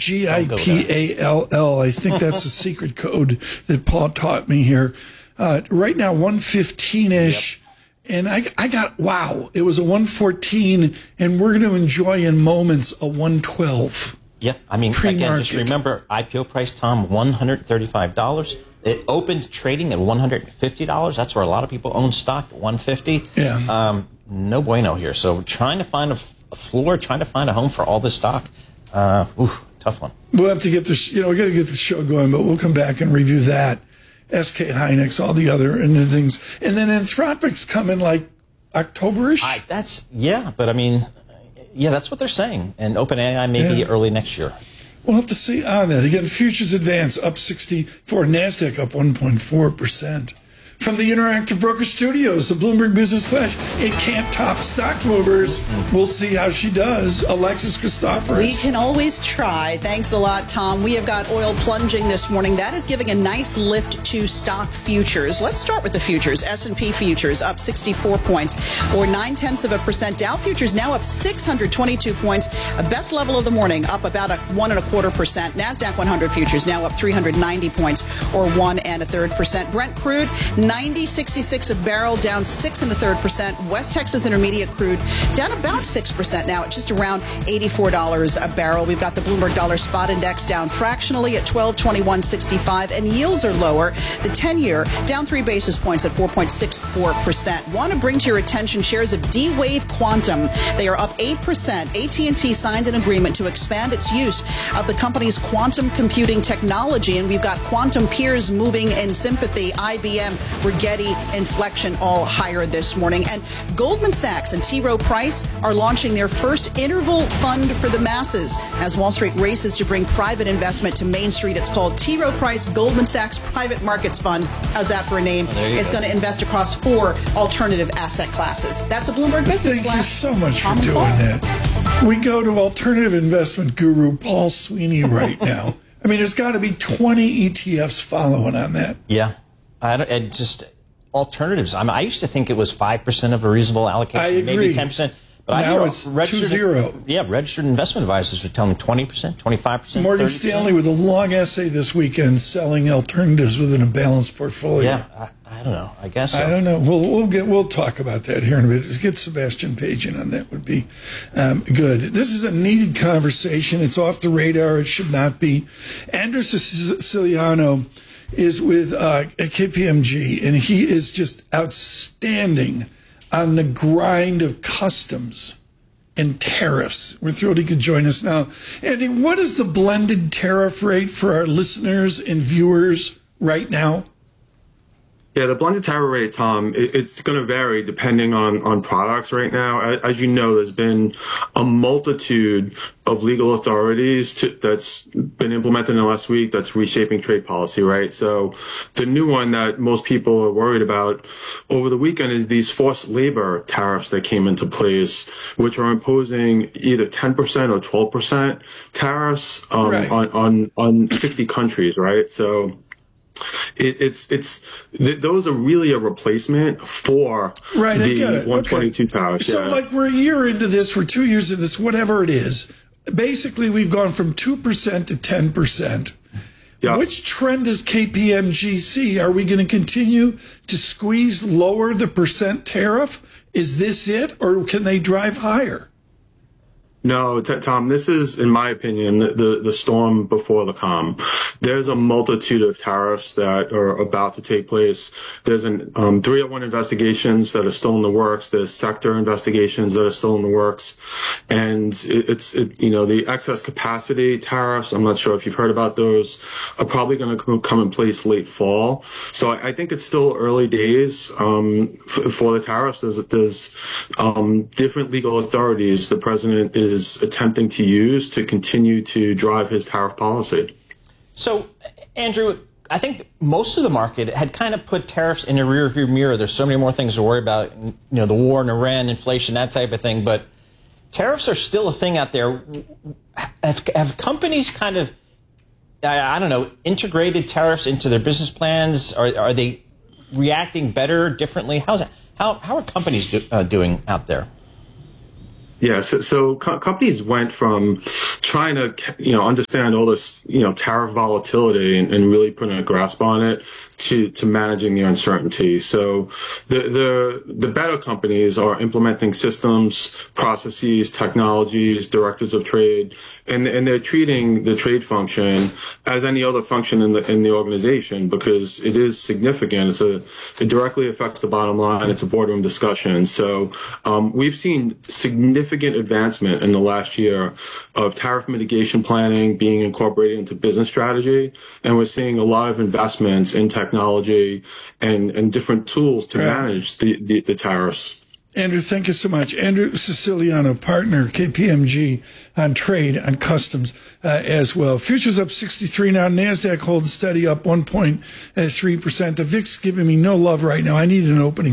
GIPALL. I think that's a secret code that Paul taught me here. Right now, 115-ish. Yep. And I got, wow, it was a 114, and we're going to enjoy in moments a 112. Yeah, I mean, pre-market. Again, just remember, IPO price, Tom, $135. It opened trading at $150. That's where a lot of people own stock, at $150. Yeah. No bueno here. So trying to find a floor, trying to find a home for all this stock, tough one. We'll have to get this, we got to get the show going, but we'll come back and review that. SK Hynix, all the other things. And then Anthropic's coming like October-ish? But I mean, that's what they're saying. And OpenAI may be early next year. We'll have to see on that. Again, futures advance up 64, NASDAQ up 1.4%. From the Interactive Broker Studios, the Bloomberg Business Flash, it can't top stock movers. We'll see how she does. Alexis Christoforous. We can always try. Thanks a lot, Tom. We have got oil plunging this morning. That is giving a nice lift to stock futures. Let's start with the futures. S&P futures up 64 points, or 0.9%. Dow futures now up 622 points. A best level of the morning, up about 1.25%. NASDAQ 100 futures now up 390 points, or 1.33%. Brent crude 90.66 a barrel, down 6.33%. West Texas Intermediate crude down about 6% now at just around $84 a barrel. We've got the Bloomberg Dollar Spot Index down fractionally at 1221.65, and yields are lower. The 10-year down 3 basis points at 4.64%. Want to bring to your attention shares of D-Wave Quantum. They are up 8%. AT&T signed an agreement to expand its use of the company's quantum computing technology, and we've got quantum peers moving in sympathy. IBM, Rigetti, Inflection all higher this morning. And Goldman Sachs and T. Rowe Price are launching their first interval fund for the masses as Wall Street races to bring private investment to Main Street. It's called T. Rowe Price Goldman Sachs Private Markets Fund. How's that for a name? It's going to invest across 4 alternative asset classes. That's a Bloomberg Business Flash. Thank you so much for doing that. We go to alternative investment guru Paul Sweeney right now. I mean, there's got to be 20 ETFs following on that. Yeah. And just alternatives. I used to think it was 5% of a reasonable allocation. I agree. Maybe 10%. But now it's 2-0. Yeah, registered investment advisors are telling me 20%, 25%. Morgan 30%. Stanley with a long essay this weekend selling alternatives within a balanced portfolio. Yeah, I don't know. I guess so. I don't know. We'll talk about that here in a bit. Get Sebastian Page in on that would be good. This is a needed conversation. It's off the radar. It should not be. Andrew Siciliano is with KPMG, and he is just outstanding on the grind of customs and tariffs. We're thrilled he could join us now. Andy, what is the blended tariff rate for our listeners and viewers right now? Yeah, the blended tariff rate, Tom, it's going to vary depending on products right now. As you know, there's been a multitude of legal authorities that's been implemented in the last week that's reshaping trade policy, right? So the new one that most people are worried about over the weekend is these forced labor tariffs that came into place, which are imposing either 10% or 12% tariffs on 60 countries, right? So those are really a replacement for the 122 tariffs. So like we're a year into this, we're 2 years into this, whatever it is. Basically, we've gone from 2% to 10%. Yeah. Which trend does KPMG see? Are we going to continue to squeeze lower the percent tariff? Is this it, or can they drive higher? No, Tom, this is, in my opinion, the storm before the calm. There's a multitude of tariffs that are about to take place. There's 301 investigations that are still in the works. There's sector investigations that are still in the works. And the excess capacity tariffs, I'm not sure if you've heard about those, are probably going to come in place late fall. So I think it's still early days for the tariffs. There's different legal authorities the president is attempting to use to continue to drive his tariff policy. So, Andrew, I think most of the market had kind of put tariffs in a rearview mirror. There's so many more things to worry about, the war in Iran, inflation, that type of thing. But tariffs are still a thing out there. Have companies kind of, integrated tariffs into their business plans? Are they reacting better, differently? How are companies doing out there? Yeah, so companies went from trying to, understand all this, tariff volatility and really putting a grasp on it to managing the uncertainty. So the better companies are implementing systems, processes, technologies, directives of trade, and they're treating the trade function as any other function in the organization, because it is significant. It directly affects the bottom line. It's a boardroom discussion. So we've seen significant advancement in the last year of tariff mitigation planning being incorporated into business strategy, and we're seeing a lot of investments in technology and different tools to manage the tariffs. Andrew, thank you so much. Andrew Siciliano, partner, KPMG, on trade, on customs as well. Futures up 63 now. NASDAQ holds steady up 1.3%. The VIX giving me no love right now. I need an opening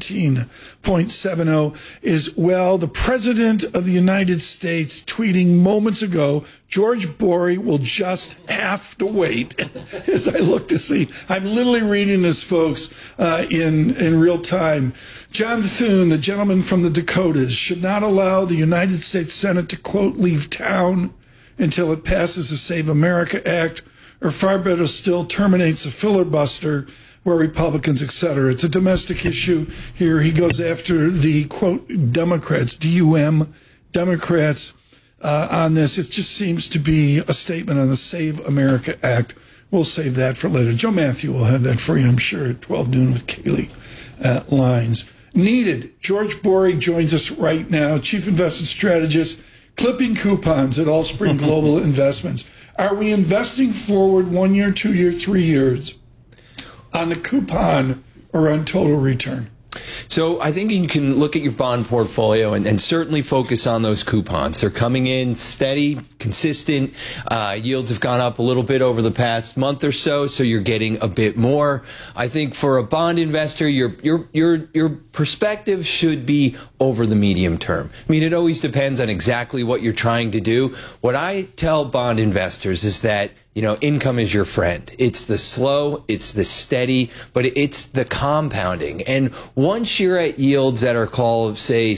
17.70 as well. The President of the United States tweeting moments ago, George Borey will just have to wait as I look to see. I'm literally reading this, folks, in real time. John Thune, the gentleman from the Dakotas, should not allow the United States Senate to, quote, leave town until it passes the Save America Act, or far better still, terminates the filibuster where Republicans, etc. It's a domestic issue here. He goes after the, quote, Democrats, D-U-M, Democrats, on this. It just seems to be a statement on the Save America Act. We'll save that for later. Joe Matthew will have that for you, I'm sure, at 12 noon with Kaylee Lines. Needed. George Borey joins us right now, Chief Investment Strategist, clipping coupons at Allspring Global Investments. Are we investing forward 1 year, 2 year, 3 years on the coupon or on total return? So I think you can look at your bond portfolio and certainly focus on those coupons. They're coming in steady, consistent. Yields have gone up a little bit over the past month or so, so you're getting a bit more. I think for a bond investor, your perspective should be over the medium term. I mean, it always depends on exactly what you're trying to do. What I tell bond investors is that income is your friend. It's the slow, it's the steady, but it's the compounding. And once you're at yields that are called, say,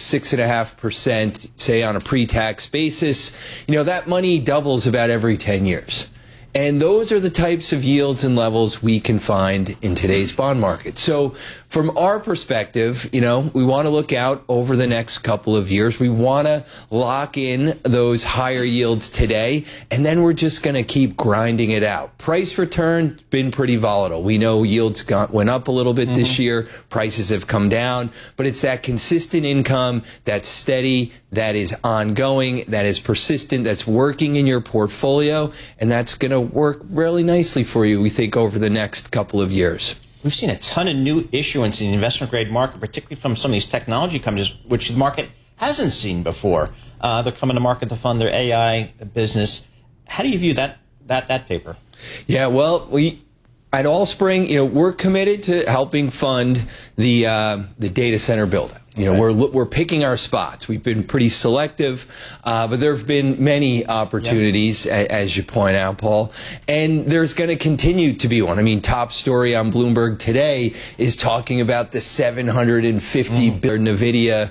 6.5%, say on a pre-tax basis, that money doubles about every 10 years. And those are the types of yields and levels we can find in today's bond market. So from our perspective, we want to look out over the next couple of years. We want to lock in those higher yields today, and then we're just going to keep grinding it out. Price return been pretty volatile. We know yields went up a little bit this year. Prices have come down, but it's that consistent income that's steady, that is ongoing, that is persistent, that's working in your portfolio, and that's going to work really nicely for you, we think, over the next couple of years. We've seen a ton of new issuance in the investment-grade market, particularly from some of these technology companies, which the market hasn't seen before. They're coming to market to fund their AI business. How do you view that paper? Yeah, well, at Allspring, we're committed to helping fund the data center build-out. We're picking our spots. We've been pretty selective, but there have been many opportunities, as you point out, Paul, and there's going to continue to be one. I mean, top story on Bloomberg today is talking about the $750 billion NVIDIA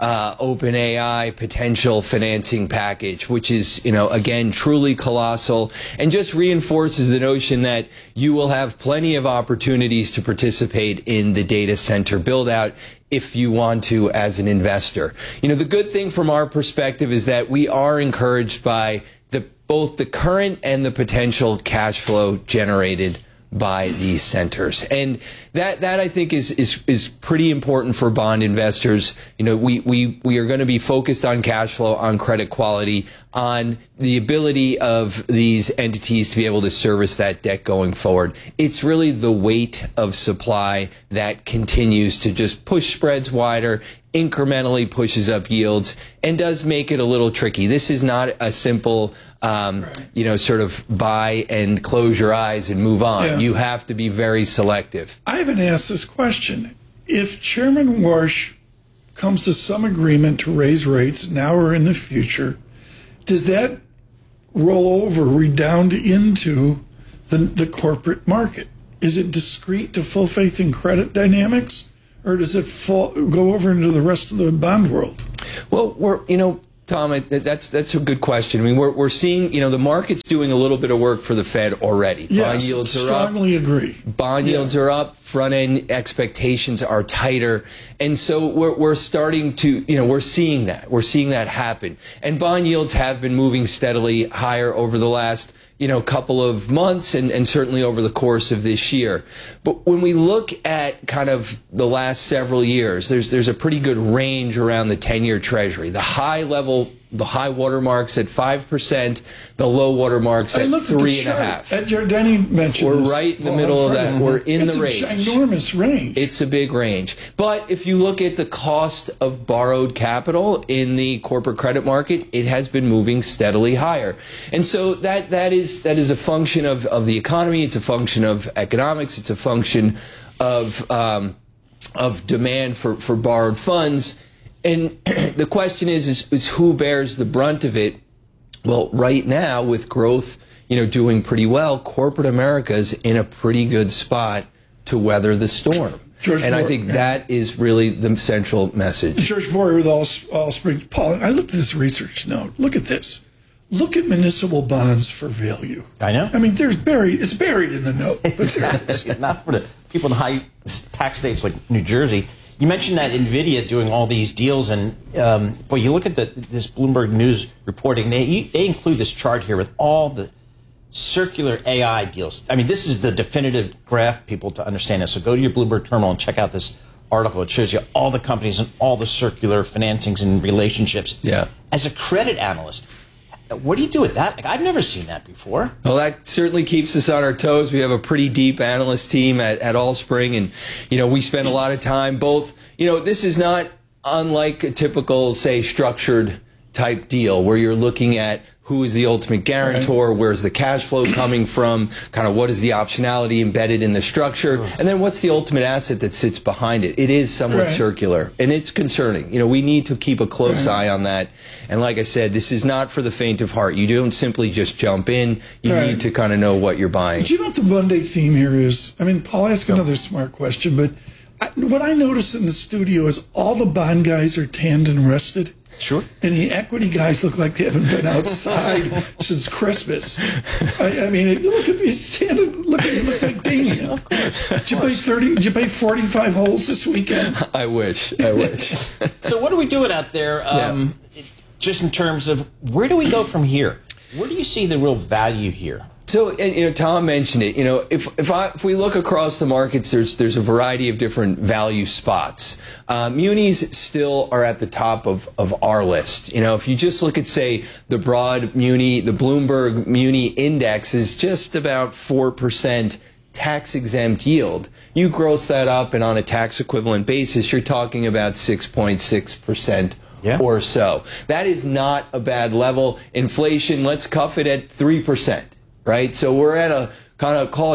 OpenAI potential financing package, which is, again, truly colossal, and just reinforces the notion that you will have plenty of opportunities to participate in the data center build-out if you want to as an investor. The good thing from our perspective is that we are encouraged by both the current and the potential cash flow generated by these centers. And that I think is pretty important for bond investors. We are going to be focused on cash flow, on credit quality, on the ability of these entities to be able to service that debt going forward. It's really the weight of supply that continues to just push spreads wider, incrementally pushes up yields, and does make it a little tricky. This is not a simple, sort of buy and close your eyes and move on. Yeah. You have to be very selective. I haven't asked this question. If Chairman Warsh comes to some agreement to raise rates now or in the future, does that roll over, redound into the corporate market? Is it discrete to full faith and credit dynamics? Or does it go over into the rest of the bond world? Well, Tom, that's a good question. I mean, we're seeing, the market's doing a little bit of work for the Fed already. Yes, bond yields are strongly agree. Bond yields are up. Front end expectations are tighter, and so we're starting to, we're seeing that. We're seeing that happen. And bond yields have been moving steadily higher over the last, couple of months and certainly over the course of this year. But when we look at kind of the last several years, there's a pretty good range around the 10-year Treasury. The high watermarks at 5%, the low watermarks at 3.5%. Ed Giardini mentioned We're right in the middle of that. We're in the range. It's an enormous range. It's a big range. But if you look at the cost of borrowed capital in the corporate credit market, it has been moving steadily higher. And so that is a function of the economy. It's a function of economics. It's a function of demand for borrowed funds. And the question is who bears the brunt of it? Well, right now, with growth, doing pretty well, corporate America is in a pretty good spot to weather the storm. I think that is really the central message. George Boyer with Allspring. Paul, I looked at this research note. Look at this. Look at municipal bonds for value. I know. I mean, it's buried in the note. Exactly. Not for the people in high tax states like New Jersey. You mentioned that NVIDIA doing all these deals, and you look at this Bloomberg News reporting. They include this chart here with all the circular AI deals. I mean, this is the definitive graph, people, to understand this. So go to your Bloomberg terminal and check out this article. It shows you all the companies and all the circular financings and relationships. Yeah. As a credit analyst, what do you do with that? Like, I've never seen that before. Well, that certainly keeps us on our toes. We have a pretty deep analyst team at Allspring, and, we spend a lot of time both, this is not unlike a typical, say, structured type deal where you're looking at who is the ultimate guarantor, right, where's the cash flow coming from, kind of what is the optionality embedded in the structure, and then what's the ultimate asset that sits behind it. It is somewhat circular, and it's concerning. We need to keep a close eye on that. And like I said, this is not for the faint of heart. You don't simply just jump in. You need to kind of know what you're buying. Do you know what the Monday theme here is? I mean, Paul, ask another smart question, but what I notice in the studio is all the bond guys are tanned and rested. Sure. And the equity guys look like they haven't been outside since Christmas. I mean, look at me standing. Look at me. It looks like Damien. Of course. Did you play 45 holes this weekend? I wish. So what are we doing out there? Just in terms of where do we go from here? Where do you see the real value here? So, and, Tom mentioned it. If we look across the markets, there's a variety of different value spots. Munis still are at the top of our list. If you just look at, say, the broad muni, the Bloomberg Muni Index is just about 4% tax-exempt yield. You gross that up, and on a tax-equivalent basis, you're talking about 6.6%. Or so. That is not a bad level. Inflation, let's cuff it at 3%. Right? So we're at a kind of, call it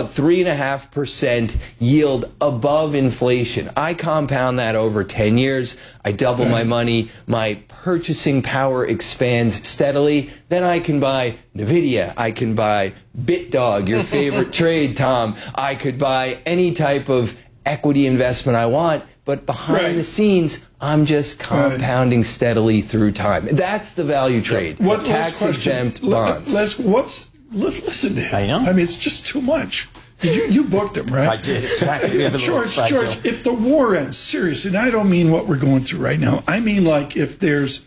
3.5% yield above inflation. I compound that over 10 years. I double my money. My purchasing power expands steadily. Then I can buy NVIDIA. I can buy BitDog, your favorite trade, Tom. I could buy any type of equity investment I want. But behind the scenes, I'm just compounding steadily through time. That's the value trade. Tax-exempt bonds. Listen to him. I know. I mean, it's just too much. You booked him, right? I did, exactly. George, if the war ends, seriously, and I don't mean what we're going through right now. I mean, like, if there's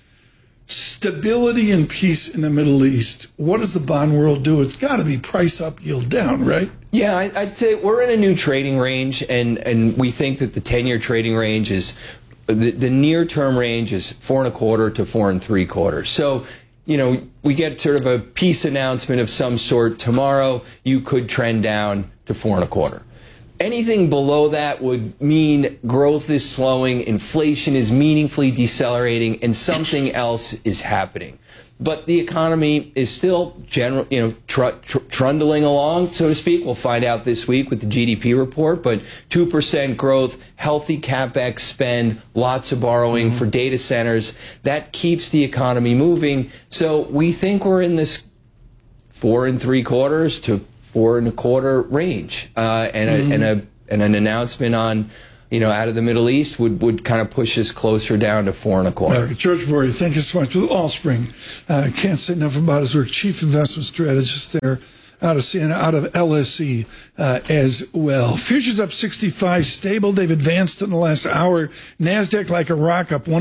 stability and peace in the Middle East, what does the bond world do? It's got to be price up, yield down, right? Yeah, I'd say we're in a new trading range, and we think that the 10-year trading range is, the near-term range is 4.25 to 4.75. So, we get sort of a peace announcement of some sort tomorrow, you could trend down to 4.25. Anything below that would mean growth is slowing, inflation is meaningfully decelerating, and something else is happening. But the economy is still trundling along, so to speak. We'll find out this week with the GDP report, but 2% growth, healthy CapEx spend, lots of borrowing for data centers. That keeps the economy moving. So we think we're in this 4.75 to 4.25 range, and an announcement on out of the Middle East would kind of push us closer down to 4.25. George Bory, thank you so much. With Allspring, can't say enough about his work. Chief investment strategist there out of Siena, out of LSE as well. Futures up 65, stable. They've advanced in the last hour. NASDAQ like a rock, up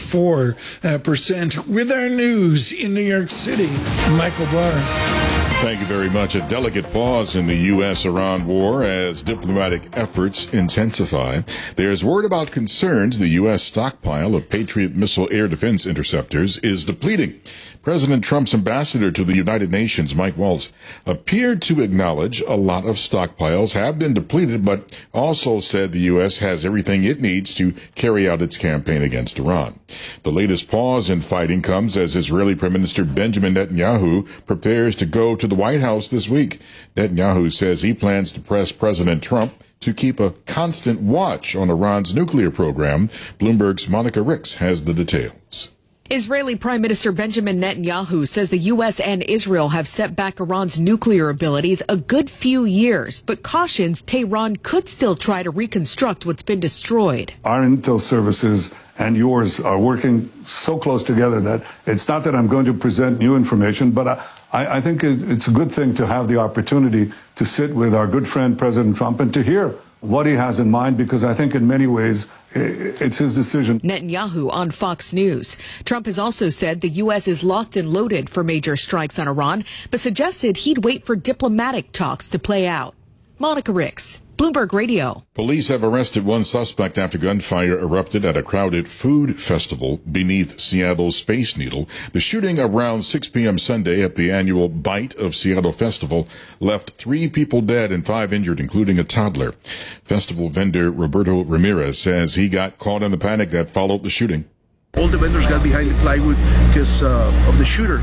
1.4%. With our news in New York City, Michael Barr. Thank you very much. A delicate pause in the U.S.-Iran war as diplomatic efforts intensify. There's word about concerns the U.S. stockpile of Patriot missile air defense interceptors is depleting. President Trump's ambassador to the United Nations, Mike Waltz, appeared to acknowledge a lot of stockpiles have been depleted, but also said the U.S. has everything it needs to carry out its campaign against Iran. The latest pause in fighting comes as Israeli Prime Minister Benjamin Netanyahu prepares to go to the White House this week. Netanyahu says he plans to press President Trump to keep a constant watch on Iran's nuclear program. Bloomberg's Monica Ricks has the details. Israeli Prime Minister Benjamin Netanyahu says the U.S. and Israel have set back Iran's nuclear abilities a good few years, but cautions Tehran could still try to reconstruct what's been destroyed. Our intel services and yours are working so close together that it's not that I'm going to present new information, but I think it's a good thing to have the opportunity to sit with our good friend President Trump and to hear what he has in mind, because I think in many ways it's his decision. Netanyahu on Fox News. Trump has also said the U.S. is locked and loaded for major strikes on Iran, but suggested he'd wait for diplomatic talks to play out. Monica Ricks, Bloomberg Radio. Police have arrested one suspect after gunfire erupted at a crowded food festival beneath Seattle's Space Needle. The shooting around 6 p.m. Sunday at the annual Bite of Seattle Festival left 3 people dead and 5 injured, including a toddler. Festival vendor Roberto Ramirez says he got caught in the panic that followed the shooting. All the vendors got behind the plywood because of the shooter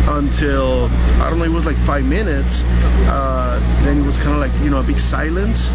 until, I don't know, it was like 5 minutes. Then it was kind of like, a big silence.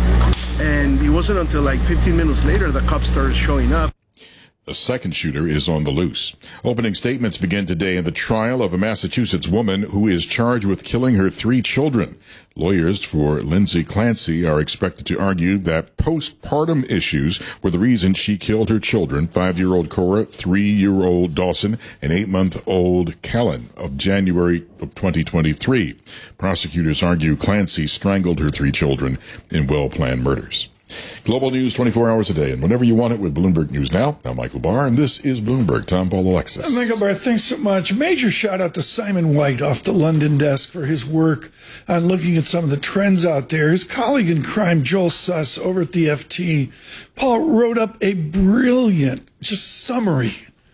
And it wasn't until like 15 minutes later the cops started showing up. The second shooter is on the loose. Opening statements begin today in the trial of a Massachusetts woman who is charged with killing her 3 children. Lawyers for Lindsay Clancy are expected to argue that postpartum issues were the reason she killed her children, 5-year-old Cora, 3-year-old Dawson, and 8-month-old Kellen, of January of 2023. Prosecutors argue Clancy strangled her 3 children in well-planned murders. Global news 24 hours a day, and whenever you want it with Bloomberg News Now. I'm Michael Barr, and this is Bloomberg. Tom Paul Alexis. Michael Barr, thanks so much. Major shout out to Simon White off the London desk for his work on looking at some of the trends out there. His colleague in crime, Joel Suss, over at the FT, Paul, wrote up a brilliant summary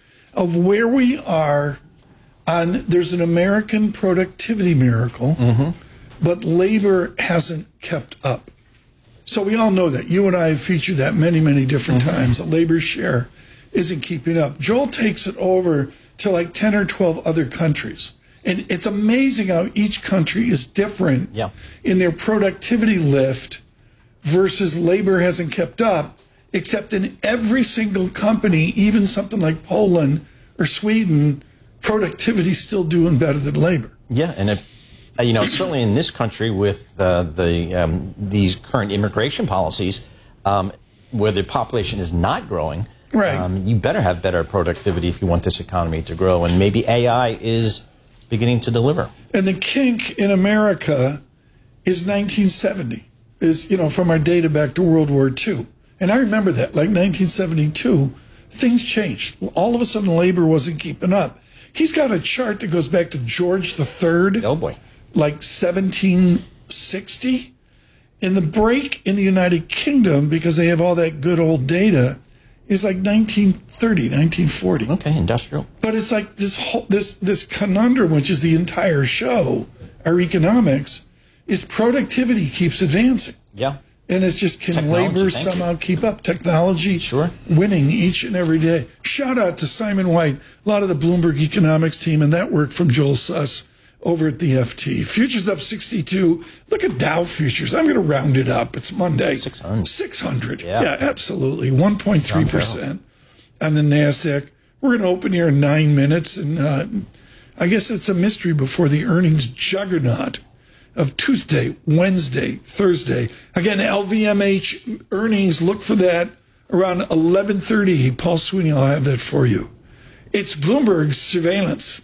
of where we are on, there's an American productivity miracle, but labor hasn't kept up. So we all know that. You and I have featured that many, many different times. The labor share isn't keeping up. Joel takes it over to like 10 or 12 other countries. And it's amazing how each country is different in their productivity lift versus labor hasn't kept up, except in every single company, even something like Poland or Sweden, productivity's still doing better than labor. Yeah, and certainly in this country with these current immigration policies, where the population is not growing, you better have better productivity if you want this economy to grow. And maybe AI is beginning to deliver. And the kink in America is 1970, is, from our data back to World War II. And I remember that, like 1972, things changed. All of a sudden, labor wasn't keeping up. He's got a chart that goes back to George III. Oh, boy. Like 1760. And the break in the United Kingdom, because they have all that good old data, is like 1930, 1940. Okay, industrial. But it's like this conundrum, which is the entire show, our economics, is productivity keeps advancing. Yeah. And it's just, can labor somehow keep up? Technology winning each and every day. Shout out to Simon White, a lot of the Bloomberg economics team, and that work from Joel Suss over at the FT. Futures up 62. Look at Dow futures. I'm going to round it up. It's Monday. 600. 600. Yeah, absolutely. 1.3% on the NASDAQ. We're going to open here in 9 minutes. And I guess it's a mystery before the earnings juggernaut of Tuesday, Wednesday, Thursday. Again, LVMH earnings, look for that around 11:30. Paul Sweeney will have that for you. It's Bloomberg Surveillance.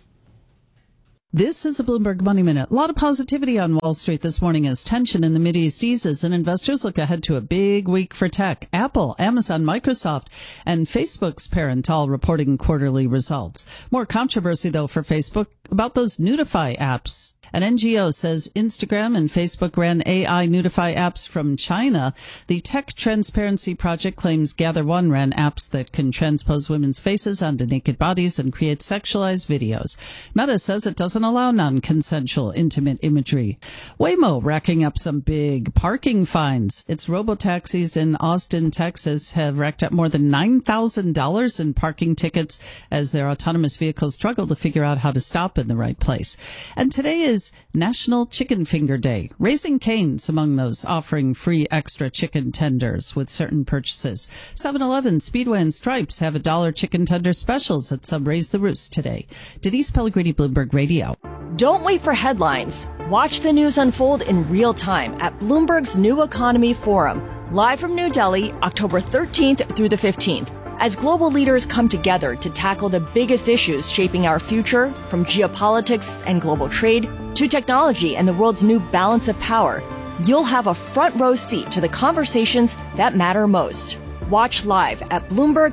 This is a Bloomberg Money Minute. A lot of positivity on Wall Street this morning as tension in the Mideast eases and investors look ahead to a big week for tech. Apple, Amazon, Microsoft, and Facebook's parent all reporting quarterly results. More controversy, though, for Facebook about those Notify apps. An NGO says Instagram and Facebook ran AI Notify apps from China. The Tech Transparency Project claims Gather One ran apps that can transpose women's faces onto naked bodies and create sexualized videos. Meta says it doesn't allow non-consensual intimate imagery. Waymo racking up some big parking fines. Its robotaxis in Austin, Texas have racked up more than $9,000 in parking tickets as their autonomous vehicles struggle to figure out how to stop in the right place. And today is National Chicken Finger Day, raising canes among those offering free extra chicken tenders with certain purchases. 7-Eleven, Speedway, and Stripes have $1 chicken tender specials at some Raise the Roost today. Denise Pellegrini, Bloomberg Radio. Don't wait for headlines. Watch the news unfold in real time at Bloomberg's New Economy Forum, live from New Delhi, October 13th through the 15th. As global leaders come together to tackle the biggest issues shaping our future, from geopolitics and global trade to technology and the world's new balance of power, you'll have a front row seat to the conversations that matter most. Watch live at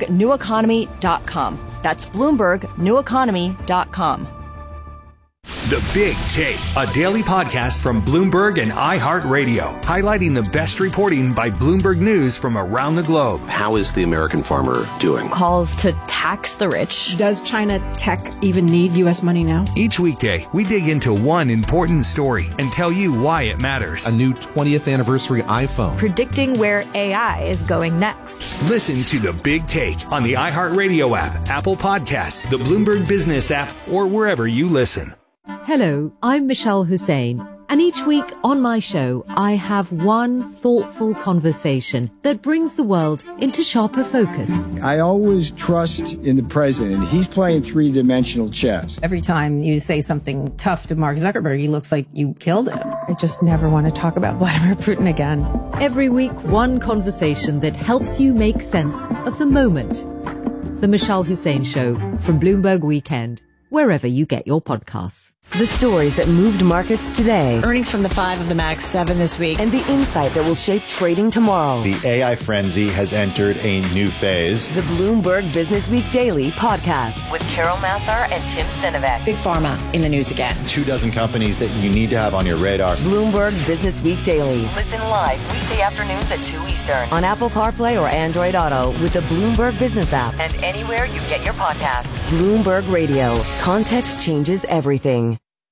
BloombergNewEconomy.com. That's BloombergNewEconomy.com. The Big Take, a daily podcast from Bloomberg and iHeartRadio, highlighting the best reporting by Bloomberg News from around the globe. How is the American farmer doing? Calls to tax the rich. Does China tech even need U.S. money now? Each weekday, we dig into one important story and tell you why it matters. A new 20th anniversary iPhone. Predicting where AI is going next. Listen to The Big Take on the iHeartRadio app, Apple Podcasts, the Bloomberg Business app, or wherever you listen. Hello, I'm Michelle Hussein, and each week on my show, I have one thoughtful conversation that brings the world into sharper focus. I always trust in the president. He's playing three-dimensional chess. Every time you say something tough to Mark Zuckerberg, he looks like you killed him. I just never want to talk about Vladimir Putin again. Every week, one conversation that helps you make sense of the moment. The Michelle Hussein Show from Bloomberg Weekend, wherever you get your podcasts. The stories that moved markets today. Earnings from the 5 of the Max 7 this week. And the insight that will shape trading tomorrow. The AI frenzy has entered a new phase. The Bloomberg Business Week Daily podcast with Carol Massar and Tim Stenovec. Big Pharma in the news again. 24 companies that you need to have on your radar. Bloomberg Business Week Daily. Listen live weekday afternoons at 2 Eastern on Apple CarPlay or Android Auto with the Bloomberg Business app and anywhere you get your podcasts. Bloomberg Radio. Context changes everything.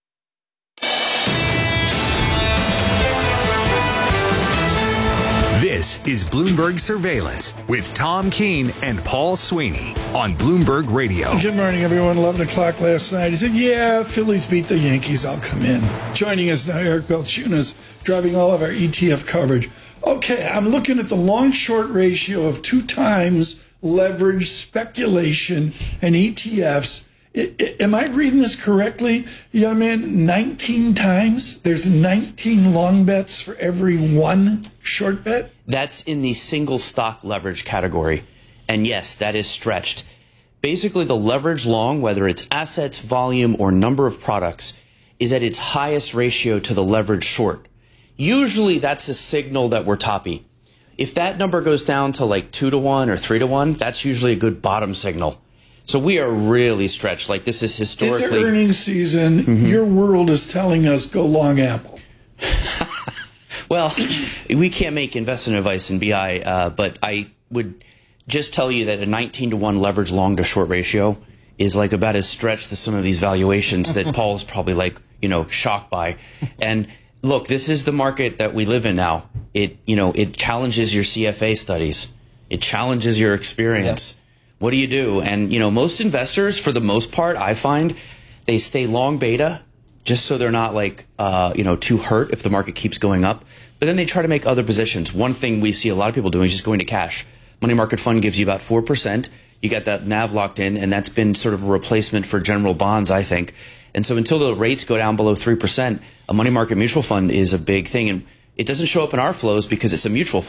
This is Bloomberg Surveillance with Tom Keene and Paul Sweeney on Bloomberg Radio. Good morning, everyone. 11 o'clock last night. He said, yeah, Phillies beat the Yankees. I'll come in. Joining us now, Eric Belchunas, driving all of our ETF coverage. Okay, I'm looking at the long-short ratio of 2 times leverage, speculation, and ETFs. Am I reading this correctly, young man? 19 times? There's 19 long bets for every 1 short bet? That's in the single stock leverage category. And yes, that is stretched. Basically, the leverage long, whether it's assets, volume, or number of products, is at its highest ratio to the leverage short. Usually, that's a signal that we're toppy. If that number goes down to like 2 to 1 or 3 to 1, that's usually a good bottom signal. So we are really stretched. Like, this is historically... In the earnings season, your world is telling us go long Apple. Well, we can't make investment advice in BI, but I would just tell you that a 19 to 1 leverage long to short ratio is like about as stretched as some of these valuations that Paul's probably like, shocked by. And look, this is the market that we live in now. It challenges your CFA studies. It challenges your experience. Yep. What do you do? And, most investors, for the most part, I find they stay long beta just so they're not too hurt if the market keeps going up. But then they try to make other positions. One thing we see a lot of people doing is just going to cash. Money market fund gives you about 4%. You got that NAV locked in, and that's been sort of a replacement for general bonds, I think. And so until the rates go down below 3%, a money market mutual fund is a big thing. And it doesn't show up in our flows because it's a mutual fund.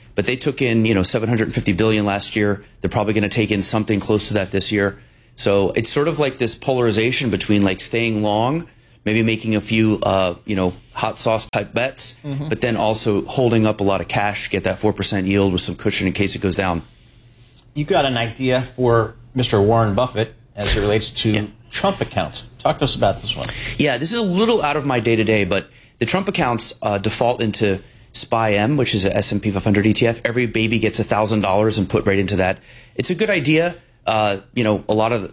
but they took in, $750 billion last year. They're probably going to take in something close to that this year. So it's sort of like this polarization between like staying long, maybe making a few, hot sauce type bets, but then also holding up a lot of cash, get that 4% yield with some cushion in case it goes down. You got an idea for Mr. Warren Buffett as it relates to Trump accounts. Talk to us about this one. Yeah, this is a little out of my day-to-day, but the Trump accounts default into SPY-M, which is a S&P 500 ETF. Every baby gets $1,000 and put right into that. It's a good idea. A lot of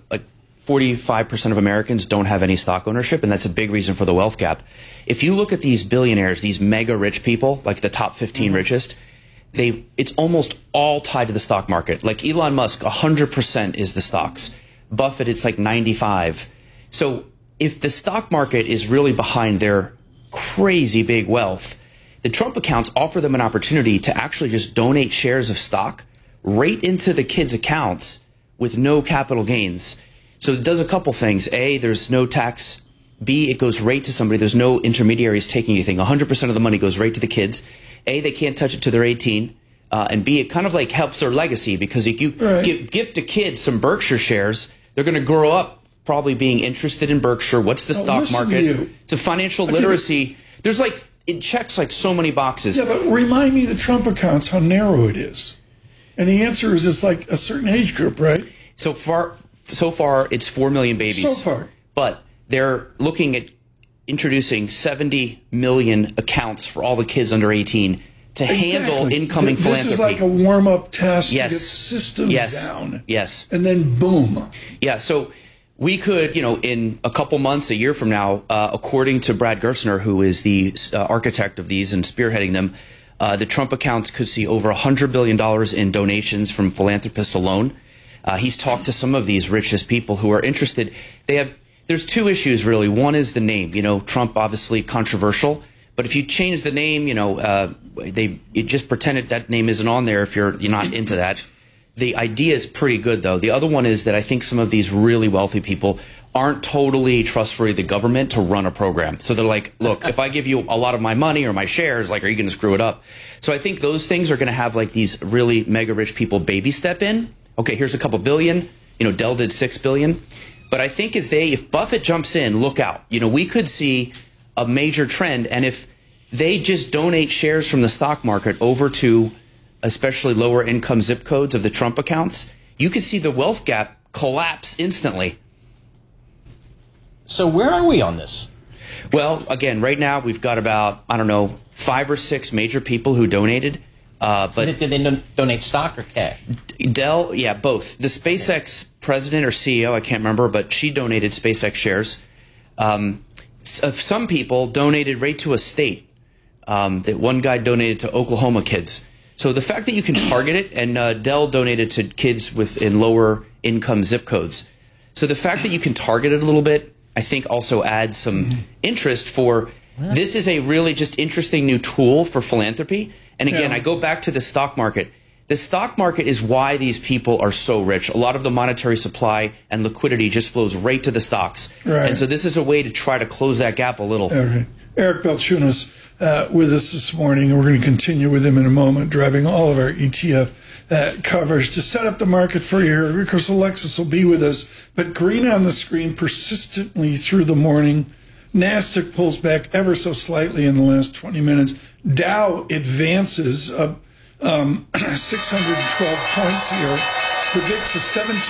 45% of Americans don't have any stock ownership, and that's a big reason for the wealth gap. If you look at these billionaires, these mega rich people, like the top 15 richest, it's almost all tied to the stock market. Like Elon Musk, 100% is the stocks. Buffett, it's like 95. So if the stock market is really behind their crazy big wealth, the Trump accounts offer them an opportunity to actually just donate shares of stock right into the kids' accounts with no capital gains. So it does a couple things. A, there's no tax. B, it goes right to somebody. There's no intermediaries taking anything. 100% of the money goes right to the kids. A, they can't touch it till they're 18. And B, it kind of like helps their legacy, because if you gift a kid some Berkshire shares, they're going to grow up probably being interested in Berkshire. What's the stock market? To financial literacy. There's it checks like so many boxes. Yeah, but remind me the Trump accounts, how narrow it is. And the answer is it's like a certain age group, right? So far, it's 4 million babies. So far. But they're looking at introducing 70 million accounts for all the kids under 18 to handle incoming philanthropy. This is like a warm-up test to get systems down. Yes. And then boom. Yeah, so we could, in a couple months, a year from now, according to Brad Gerstner, who is the architect of these and spearheading them, the Trump accounts could see over $100 billion in donations from philanthropists alone. He's talked to some of these richest people who are interested. There's two issues, really. One is the name. Trump, obviously controversial. But if you change the name, it just pretended that name isn't on there if you're not into that. The idea is pretty good, though. The other one is that I think some of these really wealthy people aren't totally trustworthy of the government to run a program. So they're like, look, if I give you a lot of my money or my shares, are you going to screw it up? So I think those things are going to have these really mega rich people baby step in. Okay, here's a couple billion. Dell did $6 billion. But I think if Buffett jumps in, look out. We could see a major trend. And if they just donate shares from the stock market over to especially lower income zip codes of the Trump accounts, you could see the wealth gap collapse instantly. So where are we on this? Well, again, right now we've got about, 5 or 6 major people who donated. But did they donate stock or cash? Dell, yeah, both. The SpaceX president or CEO, I can't remember, but she donated SpaceX shares. Some people donated right to a state. That one guy donated to Oklahoma kids. So the fact that you can target it, and Dell donated to kids in lower income zip codes. So the fact that you can target it a little bit, I think also adds some interest for, this is a really just interesting new tool for philanthropy. And again, I go back to the stock market. The stock market is why these people are so rich. A lot of the monetary supply and liquidity just flows right to the stocks. Right. And so this is a way to try to close that gap a little. Okay. Eric Balchunas with us this morning, and we're going to continue with him in a moment, driving all of our ETF coverage to set up the market for you. Of course, Alexis will be with us. But green on the screen persistently through the morning. NASDAQ pulls back ever so slightly in the last 20 minutes. Dow advances up 612 points here, predicts a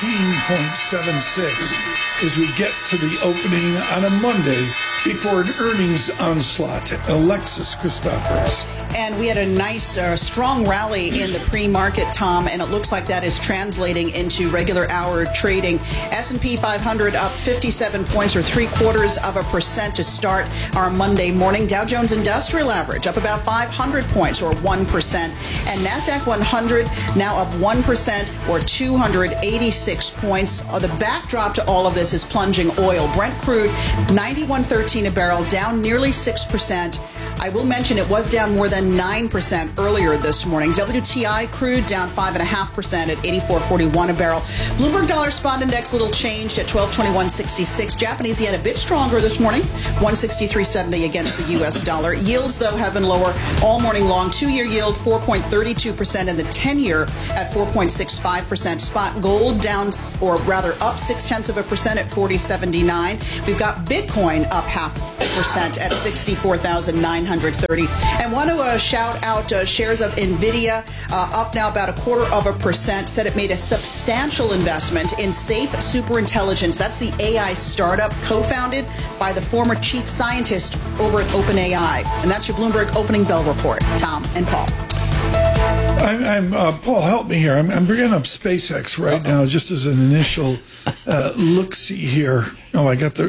17.76 as we get to the opening on a Monday before an earnings onslaught. Alexis Christoforous. And we had a nice, strong rally in the pre-market, Tom, and it looks like that is translating into regular hour trading. S&P 500 up 57 points, or 0.75% to start our Monday morning. Dow Jones Industrial Average up about 500 points, or 1%. And NASDAQ 100 now up 1%, or 286 points. The backdrop to all of this is plunging oil. Brent crude, 91.13 a barrel, down nearly 6%. I will mention it was down more than 9% earlier this morning. WTI crude down 5.5% at 84.41 a barrel. Bloomberg Dollar Spot Index little changed at 1221.66. Japanese yen a bit stronger this morning, 163.70 against the U.S. dollar. Yields, though, have been lower all morning long. 2-year yield 4.32% and the 10-year at 4.65%. Spot gold down, or rather up 0.6% at 40.79. We've got Bitcoin up 0.5% at 64,930. And want to shout out shares of NVIDIA up now about 0.25%. Said it made a substantial investment in Safe Superintelligence. That's the AI startup co-founded by the former chief scientist over at OpenAI. And that's your Bloomberg Opening Bell report. Tom and Paul. I'm Paul, help me here. I'm bringing up SpaceX right now just as an initial look-see here. Oh, I got the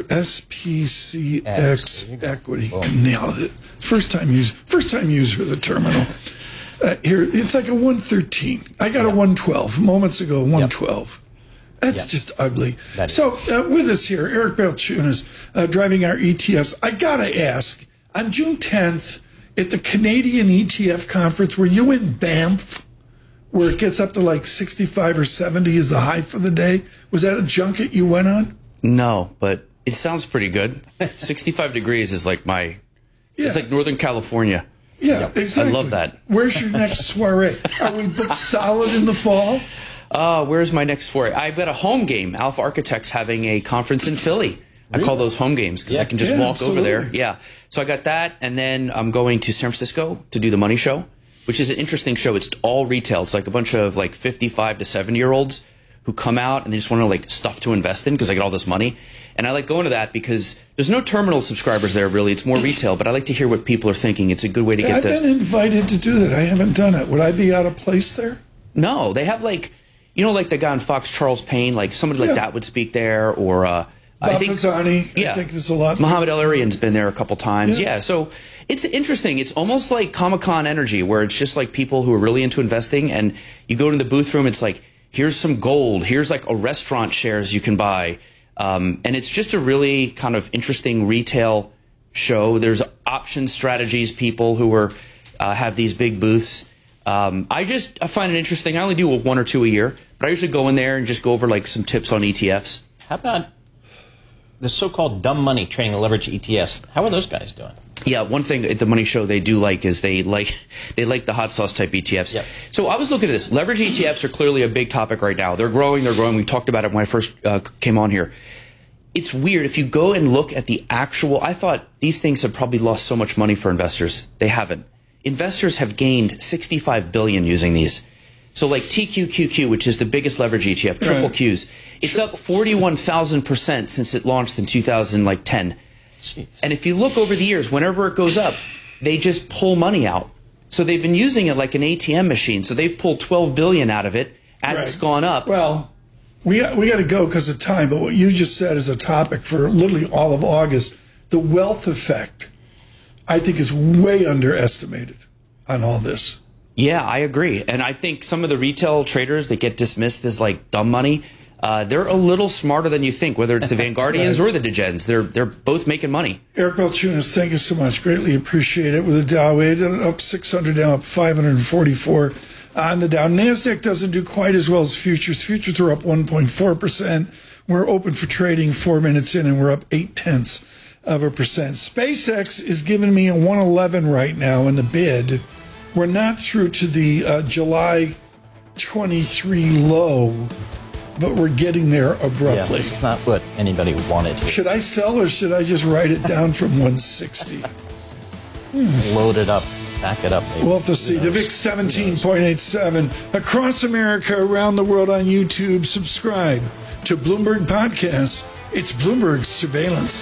SPCX equity. Nailed it. First time user of the terminal. Here, it's like a 113. I got a 112 moments ago, 112. That's just ugly. So with us here, Eric Balchunas, driving our ETFs. I got to ask, on June 10th, at the Canadian ETF conference, were you in Banff, where it gets up to like 65 or 70 is the high for the day? Was that a junket you went on? No, but it sounds pretty good. 65 degrees is like it's like Northern California. Yeah, exactly. I love that. Where's your next soiree? Are we booked solid in the fall? Where's my next soiree? I've got a home game. Alpha Architects having a conference in Philly. Really? I call those home games because I can just walk over there. Yeah. So I got that, and then I'm going to San Francisco to do the Money Show, which is an interesting show. It's all retail. It's like a bunch of like 55 to 70-year-olds who come out and they just want to like stuff to invest in because I get all this money. And I like going to that because there's no terminal subscribers there really. It's more retail, but I like to hear what people are thinking. It's a good way to get I've been invited to do that. I haven't done it. Would I be out of place there? No, they have like, you know, like the guy on Fox, Charles Payne, like somebody like that would speak there, or Bob Mazzani, I think there's a lot. Muhammad El-Arian's been there a couple times. Yeah, so it's interesting. It's almost like Comic-Con energy, where it's just like people who are really into investing, and you go to the booth room, it's like, here's some gold, here's like a restaurant shares you can buy. And it's just a really kind of interesting retail show. There's option strategies people who are have these big booths. I find it interesting. I only do one or two a year, but I usually go in there and just go over like some tips on ETFs. How about the so-called dumb money trading the leverage ETFs? How are those guys doing? Yeah, one thing at the Money Show they do like is they like the hot sauce type ETFs. Yep. So I was looking at this. Leverage ETFs are clearly a big topic right now. They're growing. We talked about it when I first came on here. It's weird. If you go and look at the actual, I thought these things have probably lost so much money for investors. They haven't. Investors have gained $65 billion using these. So like TQQQ, which is the biggest leverage ETF, triple Qs, it's up 41,000% since it launched in 2010. Jeez. And if you look over the years, whenever it goes up, they just pull money out. So they've been using it like an ATM machine. So they've pulled $12 billion out of it as it's gone up. Well, we got to go because of time. But what you just said is a topic for literally all of August. The wealth effect, I think, is way underestimated on all this. Yeah, I agree. And I think some of the retail traders that get dismissed as like dumb money, they're a little smarter than you think, whether it's the Vanguardians or the Degens. They're both making money. Eric Balchunas, thank you so much. Greatly appreciate it. With the Dow up 600, down up 544 on the Dow. NASDAQ doesn't do quite as well as futures. Futures are up 1.4%. We're open for trading 4 minutes in, and we're up 0.8%. SpaceX is giving me a 111 right now in the bid. We're not through to the July 23 low, but we're getting there abruptly. Yeah, this is not what anybody wanted. Should I sell or should I just write it down from 160? Load it up, back it up. Maybe. We'll have to see. The VIX 17.87. Across America, around the world on YouTube, subscribe to Bloomberg Podcasts. It's Bloomberg Surveillance.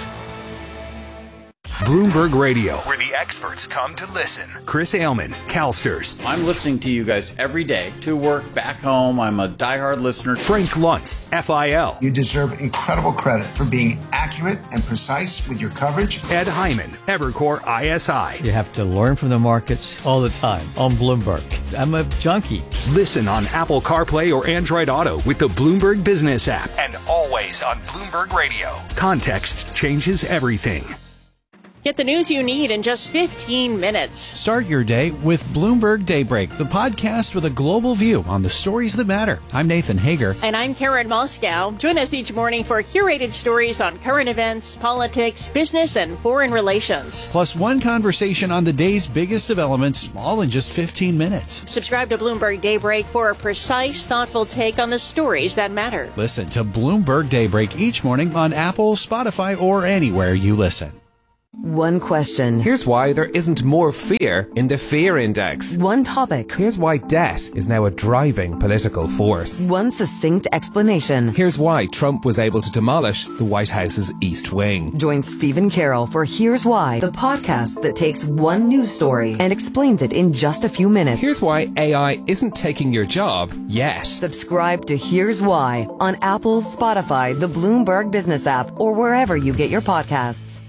Bloomberg Radio, where the experts come to listen. Chris Ailman, CalSTRS. I'm listening to you guys every day to work, back home. I'm a diehard listener. Frank Luntz, FIL. You deserve incredible credit for being accurate and precise with your coverage. Ed Hyman, Evercore ISI. You have to learn from the markets all the time on Bloomberg. I'm a junkie. Listen on Apple CarPlay or Android Auto with the Bloomberg Business app. And always on Bloomberg Radio. Context changes everything. Get the news you need in just 15 minutes. Start your day with Bloomberg Daybreak, the podcast with a global view on the stories that matter. I'm Nathan Hager. And I'm Karen Moscow. Join us each morning for curated stories on current events, politics, business, and foreign relations. Plus one conversation on the day's biggest developments, all in just 15 minutes. Subscribe to Bloomberg Daybreak for a precise, thoughtful take on the stories that matter. Listen to Bloomberg Daybreak each morning on Apple, Spotify, or anywhere you listen. One question. Here's why there isn't more fear in the fear index. One topic. Here's why debt is now a driving political force. One succinct explanation. Here's why Trump was able to demolish the White House's East Wing. Join Stephen Carroll for Here's Why, the podcast that takes one news story and explains it in just a few minutes. Here's why AI isn't taking your job yet. Subscribe to Here's Why on Apple, Spotify, the Bloomberg Business app, or wherever you get your podcasts.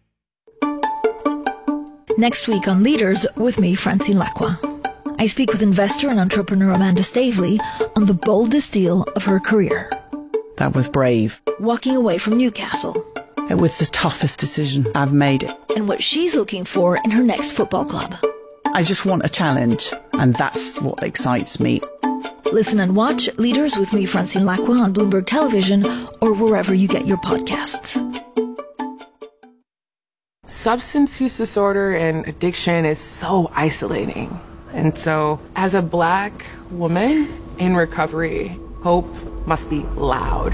Next week on Leaders with me, Francine Lacqua. I speak with investor and entrepreneur Amanda Stavely on the boldest deal of her career. That was brave. Walking away from Newcastle. It was the toughest decision. I've made it. And what she's looking for in her next football club. I just want a challenge, and that's what excites me. Listen and watch Leaders with me, Francine Lacqua on Bloomberg Television or wherever you get your podcasts. Substance use disorder and addiction is so isolating. And so, as a Black woman in recovery, hope must be loud.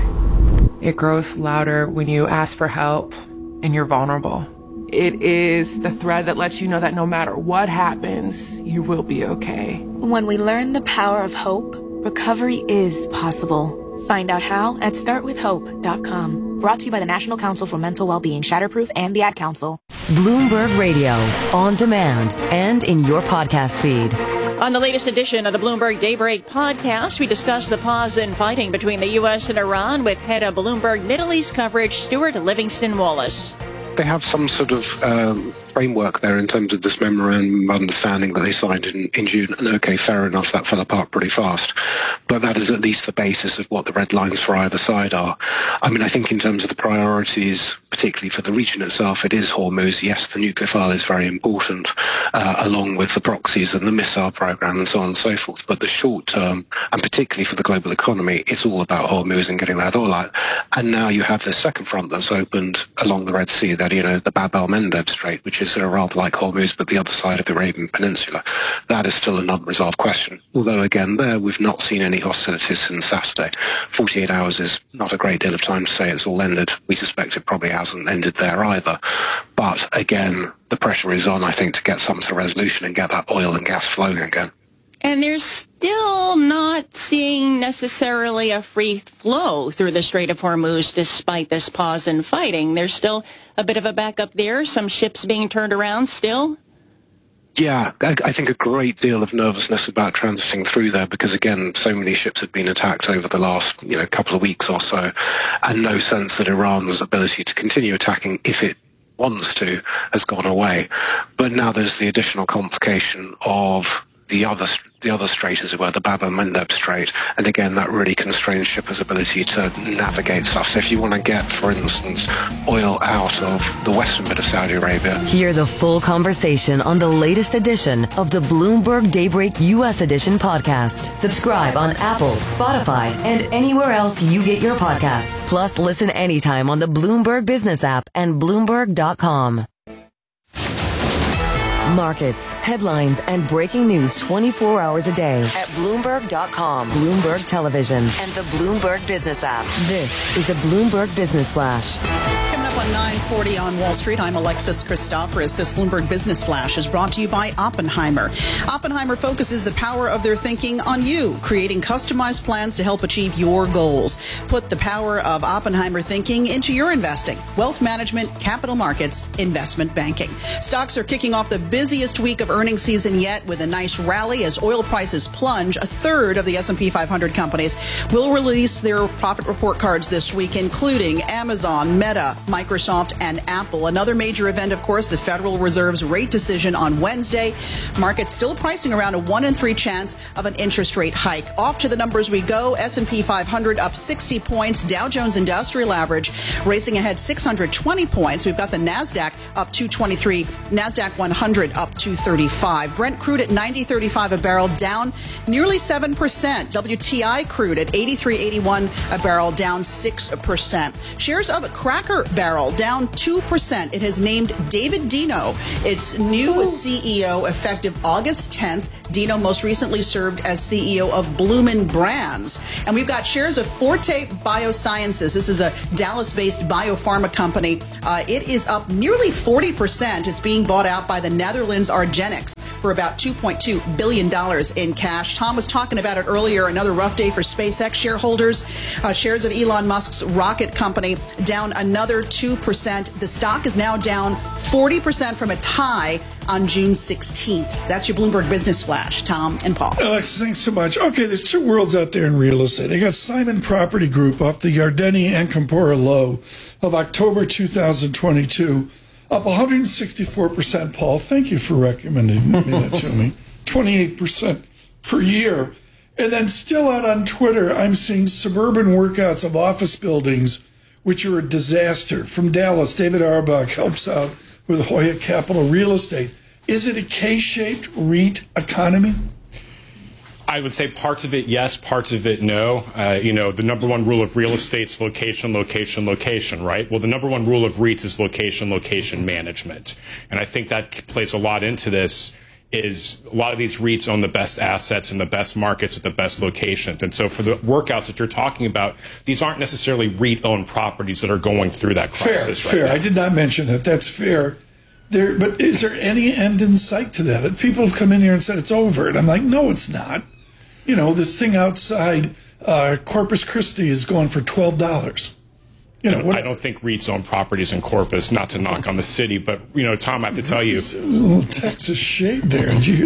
It grows louder when you ask for help and you're vulnerable. It is the thread that lets you know that no matter what happens, you will be okay. When we learn the power of hope, recovery is possible. Find out how at startwithhope.com. Brought to you by the National Council for Mental Wellbeing, Shatterproof, and the Ad Council. Bloomberg Radio, on demand and in your podcast feed. On the latest edition of the Bloomberg Daybreak podcast, we discuss the pause in fighting between the U.S. and Iran with head of Bloomberg Middle East coverage, Stuart Livingston Wallace. They have some sort of framework there in terms of this memorandum of understanding that they signed in June. And okay, fair enough, that fell apart pretty fast. But that is at least the basis of what the red lines for either side are. I mean, I think in terms of the priorities, particularly for the region itself, it is Hormuz. Yes, the nuclear file is very important, along with the proxies and the missile program and so on and so forth. But the short term, and particularly for the global economy, it's all about Hormuz and getting that oil out. And now you have this second front that's opened along the Red Sea, that, the Bab el-Mandeb Strait, which is rather like Hormuz, but the other side of the Arabian Peninsula. That is still an unresolved question. Although, again, there we've not seen any hostilities since Saturday. 48 hours is not a great deal of time to say it's all ended. We suspect it probably hasn't ended there either. But, again, the pressure is on, I think, to get some sort of resolution and get that oil and gas flowing again. And there's still not seeing necessarily a free flow through the Strait of Hormuz despite this pause in fighting. There's still a bit of a backup there, some ships being turned around still. Yeah, I think a great deal of nervousness about transiting through there because, again, so many ships have been attacked over the last, couple of weeks or so, and no sense that Iran's ability to continue attacking, if it wants to, has gone away. But now there's the additional complication of the other strait, as it were, the Bab el-Mandeb Strait, and again, that really constrains shippers' ability to navigate stuff. So if you want to get, for instance, oil out of the western bit of Saudi Arabia. Hear the full conversation on the latest edition of the Bloomberg Daybreak U.S. Edition podcast. Subscribe on Apple, Spotify, and anywhere else you get your podcasts. Plus, listen anytime on the Bloomberg Business app and Bloomberg.com. Markets, headlines, and breaking news 24 hours a day at Bloomberg.com, Bloomberg Television, and the Bloomberg Business app. This is a Bloomberg Business Flash. Coming up on 9:40 on Wall Street, I'm Alexis Christoforous. This Bloomberg Business Flash is brought to you by Oppenheimer. Oppenheimer focuses the power of their thinking on you, creating customized plans to help achieve your goals. Put the power of Oppenheimer thinking into your investing, wealth management, capital markets, investment banking. Stocks are kicking off the busiest week of earnings season yet with a nice rally as oil prices plunge. A third of the S&P 500 companies will release their profit report cards this week, including Amazon, Meta, Microsoft, Microsoft, and Apple. Another major event, of course, the Federal Reserve's rate decision on Wednesday. Markets still pricing around a 1 in 3 chance of an interest rate hike. Off to the numbers we go. S&P 500 up 60 points. Dow Jones Industrial Average racing ahead 620 points. We've got the NASDAQ up 223. NASDAQ 100 up 235. Brent crude at $90.35 a barrel, down nearly 7%. WTI crude at $83.81 a barrel, down 6%. Shares of Cracker Barrel down 2%. It has named David Deno its new CEO effective August 10th. Deno most recently served as CEO of Bloomin' Brands. And we've got shares of Forte Biosciences. This is a Dallas-based biopharma company. It is up nearly 40%. It's being bought out by the Netherlands Argenix for about $2.2 billion in cash. Tom was talking about it earlier. Another rough day for SpaceX shareholders. Shares of Elon Musk's rocket company down another 2%. The stock is now down 40% from its high on June 16th. That's your Bloomberg Business Flash. Tom and Paul. Alex, thanks so much. Okay, there's two worlds out there in real estate. I got Simon Property Group off the Yardeni and Campora low of October 2022. Up 164%, Paul. Thank you for recommending that to me. 28% per year. And then still out on Twitter, I'm seeing suburban workouts of office buildings, which are a disaster. From Dallas, David Arbach helps out with Hoya Capital Real Estate. Is it a K-shaped REIT economy? I would say parts of it, yes, parts of it, no. The number one rule of real estate is location, location, location, right? Well, the number one rule of REITs is location, location management. And I think that plays a lot into this. Is a lot of these REITs own the best assets in the best markets at the best locations. And so for the workouts that you're talking about, these aren't necessarily REIT-owned properties that are going through that crisis fair. I did not mention that. That's fair. But is there any end in sight to that? People have come in here and said it's over. And I'm like, no, it's not. This thing outside Corpus Christi is going for $12. I don't think REITs own properties in Corpus, not to knock on the city, but, Tom, I have to tell you. There's a little Texas shade there. Did you hear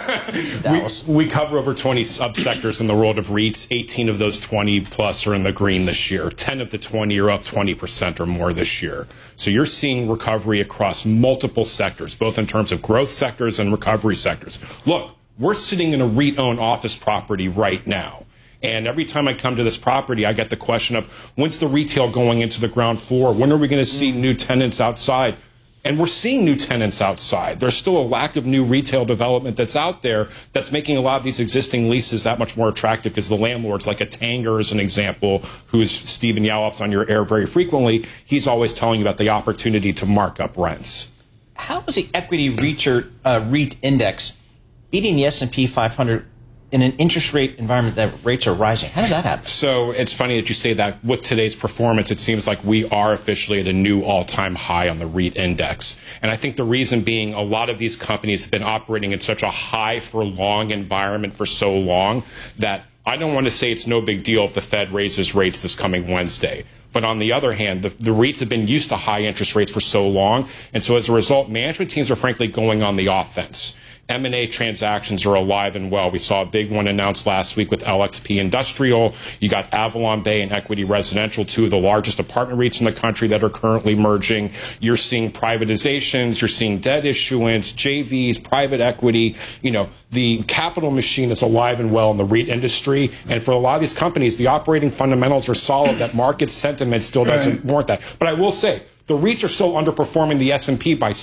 that? We cover over 20 subsectors in the world of REITs. 18 of those 20 plus are in the green this year. 10 of the 20 are up 20% or more this year. So you're seeing recovery across multiple sectors, both in terms of growth sectors and recovery sectors. Look, we're sitting in a REIT-owned office property right now. And every time I come to this property, I get the question of, when's the retail going into the ground floor? When are we going to see new tenants outside? And we're seeing new tenants outside. There's still a lack of new retail development that's out there that's making a lot of these existing leases that much more attractive because the landlords, like a Tanger as an example, who's Stephen Yalof's on your air very frequently, he's always telling you about the opportunity to mark up rents. How is the equity REIT index beating the S&P 500 in an interest rate environment that rates are rising? How does that happen? So it's funny that you say that. With today's performance, it seems like we are officially at a new all-time high on the REIT index. And I think the reason being a lot of these companies have been operating in such a high-for-long environment for so long that I don't want to say it's no big deal if the Fed raises rates this coming Wednesday. But on the other hand, the REITs have been used to high interest rates for so long. And so as a result, management teams are frankly going on the offense. M&A transactions are alive and well. We saw a big one announced last week with LXP Industrial. You got Avalon Bay and Equity Residential, two of the largest apartment REITs in the country that are currently merging. You're seeing privatizations. You're seeing debt issuance, JVs, private equity. The capital machine is alive and well in the REIT industry. And for a lot of these companies, the operating fundamentals are solid. That market sentiment still doesn't warrant that. But I will say, the REITs are still underperforming the S&P by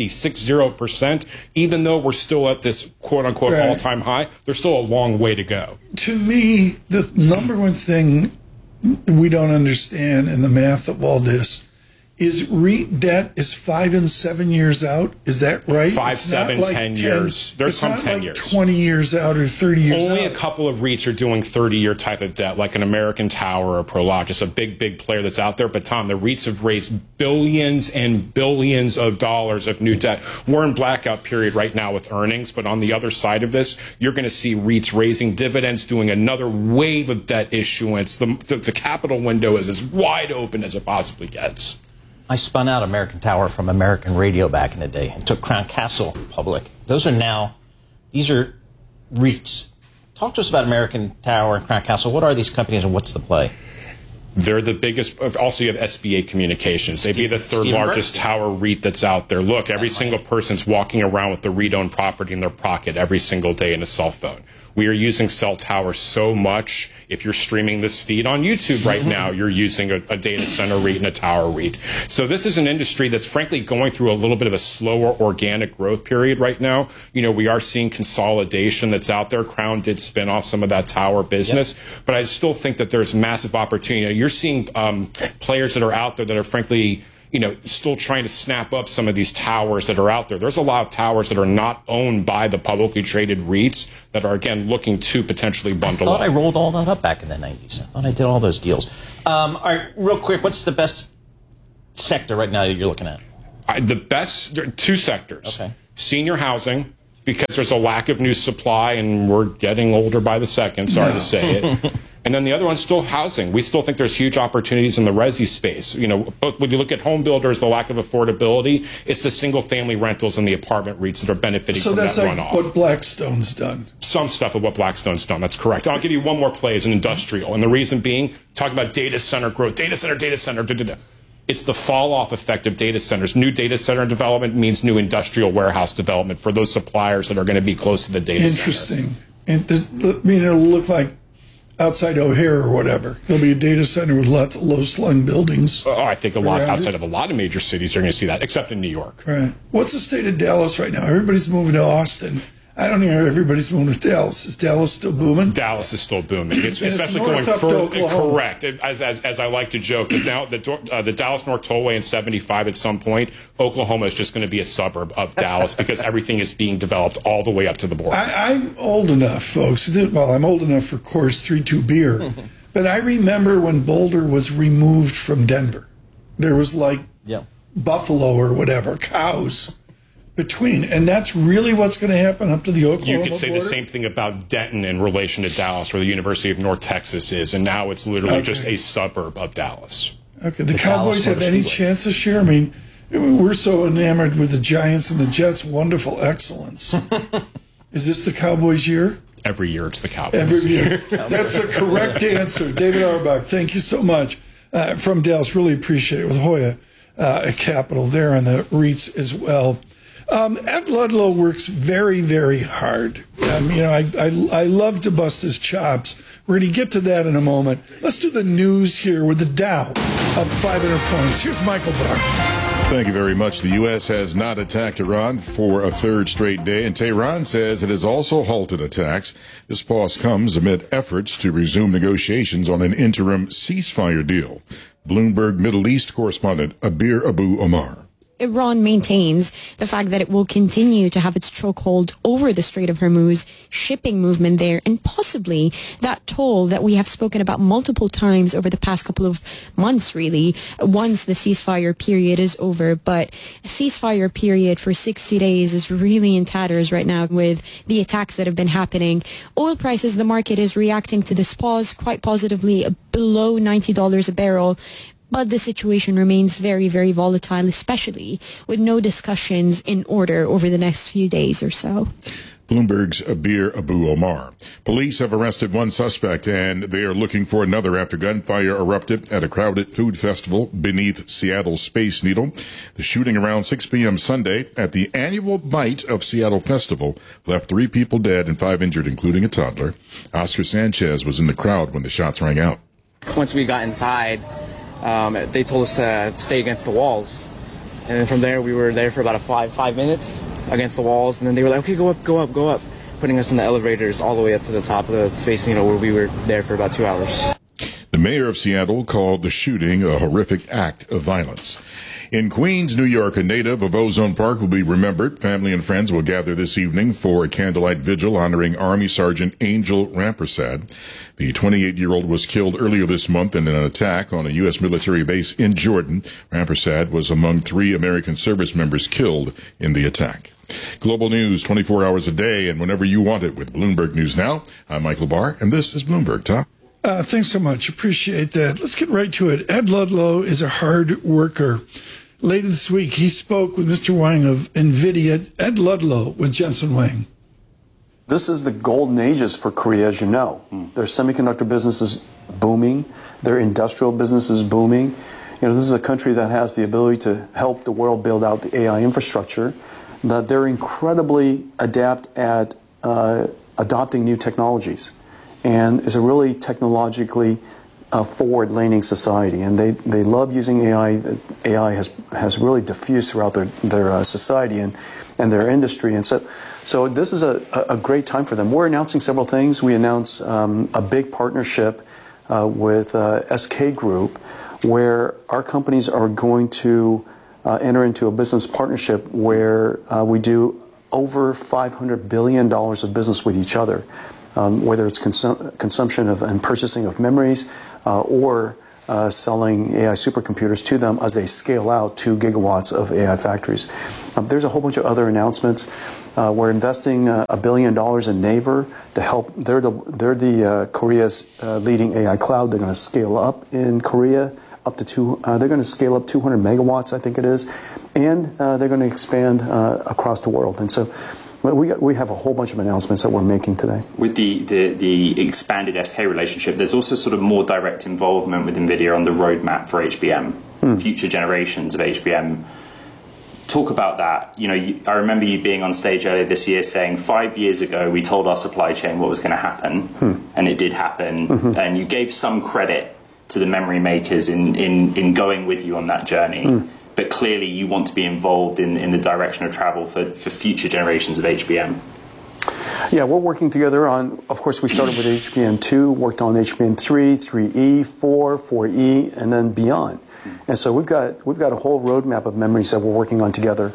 60%, even though we're still at this quote-unquote all-time high. There's still a long way to go. To me, the number one thing we don't understand in the math of all this is REIT debt is 5 and 7 years out. Is that right? 5, 7, 10 years. There's some 10 years. 20 years out or 30 years out. Only a couple of REITs are doing 30-year type of debt, like an American Tower or Prologis, a big player that's out there. But, Tom, the REITs have raised billions and billions of dollars of new debt. We're in blackout period right now with earnings, but on the other side of this, you're going to see REITs raising dividends, doing another wave of debt issuance. The capital window is as wide open as it possibly gets. I spun out American Tower from American Radio back in the day and took Crown Castle public. These are REITs. Talk to us about American Tower and Crown Castle. What are these companies and what's the play? They're the biggest. Also, you have SBA Communications. They'd be the third largest tower REIT that's out there. Look, every single person's walking around with the REIT-owned property in their pocket every single day in a cell phone. We are using cell towers so much. If you're streaming this feed on YouTube right now, you're using a data center REIT and a tower REIT. So this is an industry that's frankly going through a little bit of a slower organic growth period right now. You know, we are seeing consolidation that's out there. Crown did spin off some of that tower business, but I still think that there's massive opportunity. You're seeing players that are out there that are frankly, you know, still trying to snap up some of these towers that are out there. There's a lot of towers that are not owned by the publicly traded REITs that are, again, looking to potentially bundle up. I rolled all that up back in the 90s. I thought I did all those deals. All right, real quick, what's the best sector right now that you're looking at? The best, there are two sectors. Okay. Senior housing, because there's a lack of new supply and we're getting older by the second, sorry to say it. And then the other one's still housing. We still think there's huge opportunities in the resi space. You know, but when you look at home builders, the lack of affordability, it's the single-family rentals and the apartment REITs that are benefiting from that runoff. So that's like what Blackstone's done. Some stuff of what Blackstone's done. That's correct. I'll give you one more play as an industrial. And the reason being, talk about data center growth. Data center. It's the fall-off effect of data centers. New data center development means new industrial warehouse development for those suppliers that are going to be close to the data center. Interesting. And does mean it'll look like outside O'Hare or whatever? There'll be a data center with lots of low-slung buildings. Oh, I think outside of a lot of major cities, you're going to see that, except in New York. Right. What's the state of Dallas right now? Everybody's moving to Austin. I don't hear everybody's moving to Dallas. Is Dallas still booming? Dallas is still booming. It's especially north going up to further. Oklahoma. Correct. As I like to joke, the Dallas North Tollway in 75 at some point, Oklahoma is just going to be a suburb of Dallas because everything is being developed all the way up to the border. I'm old enough, folks. Well, I'm old enough for Coors 3-2 beer. But I remember when Boulder was removed from Denver. There was like buffalo or whatever, cows between, and that's really what's going to happen up to the Oklahoma You could say border? the same thing about Denton in relation to Dallas, where the University of North Texas is, and now it's literally just a suburb of Dallas. Okay, the Cowboys have any chance this year? I mean, we're so enamored with the Giants and the Jets' wonderful excellence. Is this the Cowboys' year? Every year it's the Cowboys. Every year. That's the correct answer. David Auerbach, thank you so much. From Dallas, really appreciate it. With Hoya Capital there and the REITs as well. Ed Ludlow works very, very hard. I love to bust his chops. We're going to get to that in a moment. Let's do the news here with the Dow up 500 points. Here's Michael Barr. Thank you very much. The U.S. has not attacked Iran for a third straight day, and Tehran says it has also halted attacks. This pause comes amid efforts to resume negotiations on an interim ceasefire deal. Bloomberg Middle East correspondent Abir Abu Omar. Iran maintains the fact that it will continue to have its chokehold over the Strait of Hormuz, shipping movement there, and possibly that toll that we have spoken about multiple times over the past couple of months, really, once the ceasefire period is over. But a ceasefire period for 60 days is really in tatters right now with the attacks that have been happening. Oil prices, the market is reacting to this pause quite positively, below $90 a barrel. But the situation remains very, very volatile, especially with no discussions in order over the next few days or so. Bloomberg's Abir Abu Omar. Police have arrested one suspect, and they are looking for another after gunfire erupted at a crowded food festival beneath Seattle's Space Needle. The shooting around 6 p.m. Sunday at the annual Bite of Seattle Festival left 3 people dead and 5 injured, including a toddler. Oscar Sanchez was in the crowd when the shots rang out. Once we got inside, they told us to stay against the walls. And then from there, we were there for about 5 minutes against the walls. And then they were like, okay, go up, putting us in the elevators all the way up to the top of the Space Needle, where we were there for about 2 hours. The mayor of Seattle called the shooting a horrific act of violence. In Queens, New York, a native of Ozone Park will be remembered. Family and friends will gather this evening for a candlelight vigil honoring Army Sergeant Angel Rampersad. The 28-year-old was killed earlier this month in an attack on a U.S. military base in Jordan. Rampersad was among 3 American service members killed in the attack. Global news 24 hours a day and whenever you want it with Bloomberg News Now. I'm Michael Barr, and this is Bloomberg Top. Thanks so much. Appreciate that. Let's get right to it. Ed Ludlow is a hard worker. Later this week, he spoke with Mr. Wang of NVIDIA. Ed Ludlow with Jensen Wang. This is the golden ages for Korea, as you know. Their semiconductor business is booming. Their industrial business is booming. This is a country that has the ability to help the world build out the AI infrastructure. That they're incredibly adept at adopting new technologies, and is a really technologically forward-leaning society, and they love using AI. AI has really diffused throughout their society and their industry, and so this is a great time for them. We're announcing several things. We announced a big partnership with SK Group, where our companies are going to enter into a business partnership where we do over $500 billion of business with each other, whether it's consumption of and purchasing of memories or selling AI supercomputers to them as they scale out 2 gigawatts of AI factories. There's a whole bunch of other announcements. We're investing $1 billion in Naver to help. They're the Korea's leading AI cloud. They're going to scale up in Korea up to they're going to scale up 200 megawatts, I think it is, and they're going to expand across the world. And so we have a whole bunch of announcements that we're making today. With the expanded SK relationship, there's also sort of more direct involvement with NVIDIA on the roadmap for HBM, future generations of HBM. Talk about that. I remember you being on stage earlier this year saying 5 years ago we told our supply chain what was going to happen, and it did happen, and you gave some credit to the memory makers in going with you on that journey. But clearly you want to be involved in the direction of travel for future generations of HBM. Yeah, we're working together on, of course, we started with HBM2, worked on HBM3, 3E, 4, 4E, and then beyond. And so we've got a whole roadmap of memories that we're working on together.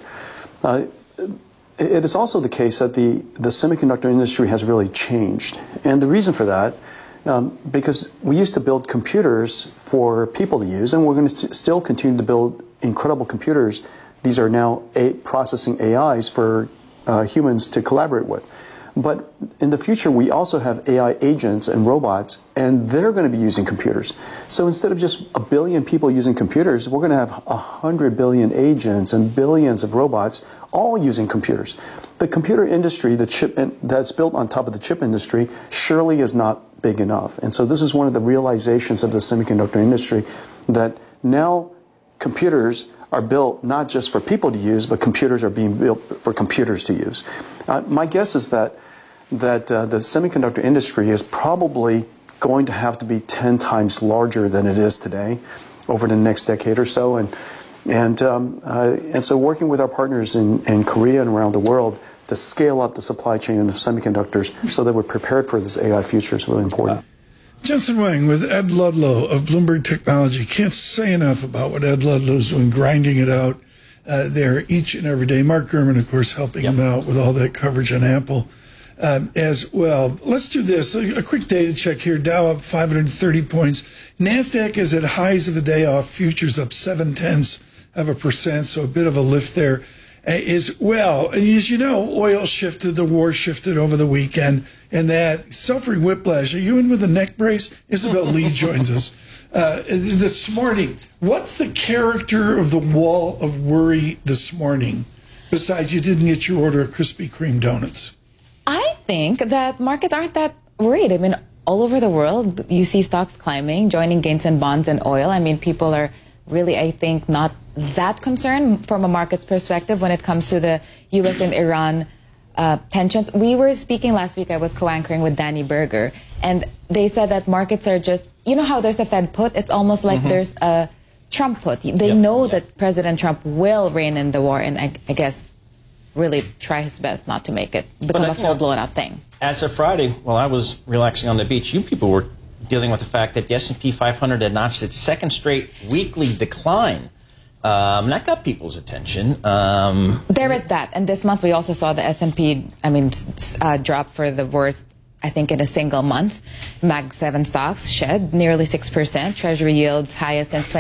It is also the case that the semiconductor industry has really changed. And the reason for that, because we used to build computers for people to use, and we're going to still continue to build incredible computers. These are now processing AIs for humans to collaborate with. But in the future, we also have AI agents and robots, and they're going to be using computers. So instead of just 1 billion people using computers, we're going to have 100 billion agents and billions of robots all using computers. The computer industry, the chip that's built on top of the chip industry, surely is not big enough. And so this is one of the realizations of the semiconductor industry, that now computers are built not just for people to use, but computers are being built for computers to use. My guess is that the semiconductor industry is probably going to have to be 10 times larger than it is today over the next decade or so. And so working with our partners in Korea and around the world to scale up the supply chain of semiconductors so that we're prepared for this AI future is really important. Jensen Huang with Ed Ludlow of Bloomberg Technology. Can't say enough about what Ed Ludlow's doing, grinding it out there each and every day. Mark Gurman, of course, helping him out with all that coverage on Apple as well. Let's do this. A quick data check here. Dow up 530 points. NASDAQ is at highs of the day off. Futures up 0.7%, so a bit of a lift there as well. And as you know, oil shifted, the war shifted over the weekend, and that suffering whiplash. Are you in with a neck brace? Isabel Lee joins us this morning. What's the character of the wall of worry this morning, besides you didn't get your order of Krispy Kreme donuts? I think that markets aren't that worried. I mean, all over the world, you see stocks climbing, joining gains in bonds and oil. I mean, people are really, I think, not that concerned from a market's perspective when it comes to the U.S. and Iran tensions. We were speaking last week, I was co-anchoring with Danny Berger, and they said that markets are just, you know how there's a Fed put? It's almost like there's a Trump put. They know that President Trump will rein in the war and I guess really try his best not to make it become a full-blown out thing. As of Friday, while I was relaxing on the beach, you people were dealing with the fact that the S&P 500 had notched its second straight weekly decline. That got people's attention. There is that. And this month we also saw the S&P, drop for the worst, I think, in a single month. Mag 7 stocks shed nearly 6%. Treasury yields highest since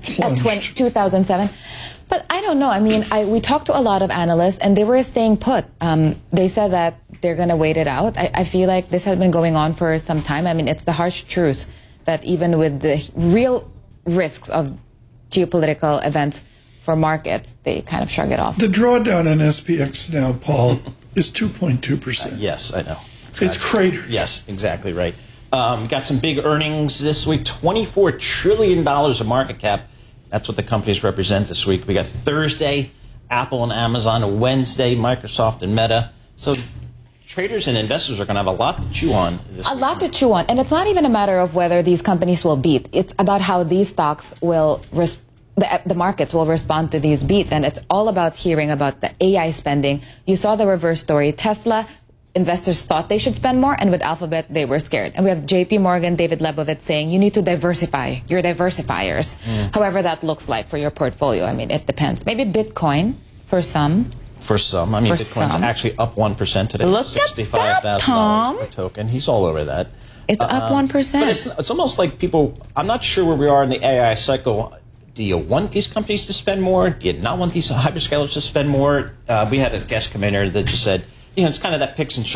2007. But I don't know. I mean, we talked to a lot of analysts, and they were staying put. They said that they're going to wait it out. I feel like this has been going on for some time. I mean, it's the harsh truth that even with the real risks of geopolitical events for markets, they kind of shrug it off. The drawdown on SPX now, Paul, is 2.2%. Yes, I know. It's cratered. Yes, exactly right. Got some big earnings this week, $24 trillion of market cap. That's what the companies represent this week. We got Thursday, Apple and Amazon. Wednesday, Microsoft and Meta. So traders and investors are going to have a lot to chew on this week. A lot to chew on. And it's not even a matter of whether these companies will beat. It's about how these stocks will the markets will respond to these beats. And it's all about hearing about the AI spending. You saw the reverse story. Tesla, investors thought they should spend more, and with Alphabet, they were scared. And we have JP Morgan, David Lebovitz saying you need to diversify your diversifiers. However that looks like for your portfolio. I mean, it depends. Maybe Bitcoin for some. For some. I mean, Bitcoin's actually up 1% today. Look at that, Tom. $65,000 per token. He's all over that. It's up 1%. But it's almost like people, I'm not sure where we are in the AI cycle. Do you want these companies to spend more? Do you not want these hyperscalers to spend more? We had a guest come in here that just said, it's kind of that picks and